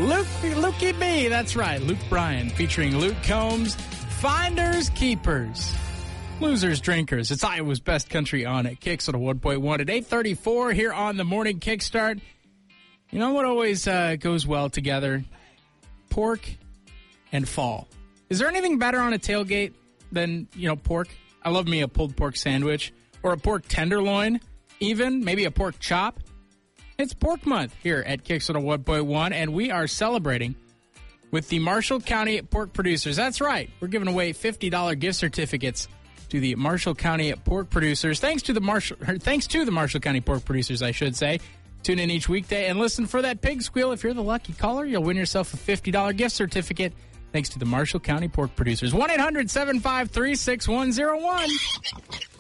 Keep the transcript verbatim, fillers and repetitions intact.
Luke, Lukey B, that's right. Luke Bryan featuring Luke Combs. Finders, keepers, losers, drinkers. It's Iowa's best country on it. Kicks on a one point one at eight thirty-four here on the Morning Kickstart. You know what always uh, goes well together? Pork and fall. Is there anything better on a tailgate than, you know, pork? I love me a pulled pork sandwich or a pork tenderloin, even maybe a pork chop. It's Pork Month here at Kicks on a one point one, and we are celebrating with the Marshall County Pork Producers. That's right. We're giving away fifty dollars gift certificates to the Marshall County Pork Producers. Thanks to the Marshall, thanks to the Marshall County Pork Producers, I should say. Tune in each weekday and listen for that pig squeal. If you're the lucky caller, you'll win yourself a fifty dollars gift certificate thanks to the Marshall County Pork Producers. one eight hundred seven five three six one zero one.